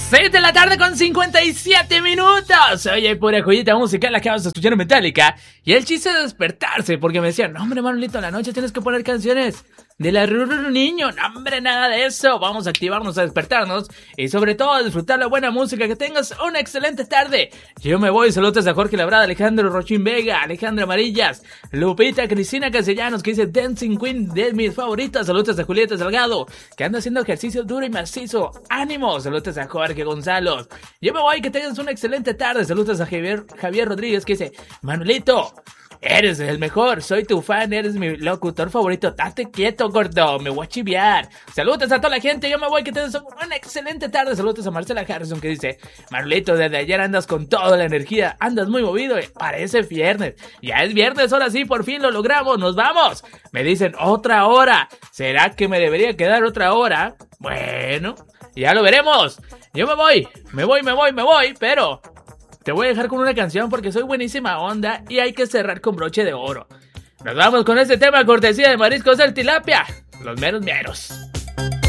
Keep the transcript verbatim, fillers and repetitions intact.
seis de la tarde con cincuenta y siete minutos. Oye, pura joyita musical, la que vamos a escuchar en Metallica. Y el chiste de despertarse, porque me decían, no hombre, Manolito, en la noche tienes que poner canciones de la Ruru Niño. No hombre, nada de eso. Vamos a activarnos, a despertarnos y sobre todo a disfrutar la buena música. Que tengas una excelente tarde. Yo me voy, saludos a Jorge Labrada, Alejandro Rochín Vega, Alejandra Amarillas, Lupita Cristina Castellanos, que dice Dancing Queen de mis favoritas. Saludos a Julieta Salgado, que anda haciendo ejercicio duro y macizo. ¡Ánimo! Saludos a Jorge Gonzalo. Yo me voy, que tengas una excelente tarde. Saludos a Javier, Javier Rodríguez, que dice, Manolito, eres el mejor, soy tu fan, eres mi locutor favorito. Date quieto, gordo, me voy a chiviar. Saludos a toda la gente, yo me voy, que tengas una excelente tarde. Saludos a Marcela Harrison, que dice, Manolito, desde ayer andas con toda la energía, andas muy movido, parece viernes. Ya es viernes, ahora sí, por fin lo logramos, nos vamos. Me dicen, otra hora, ¿será que me debería quedar otra hora? Bueno, ya lo veremos. Yo me voy, me voy, me voy, me voy, pero te voy a dejar con una canción porque soy buenísima onda y hay que cerrar con broche de oro. Nos vamos con este tema, cortesía de Mariscos del Tilapia, los meros meros.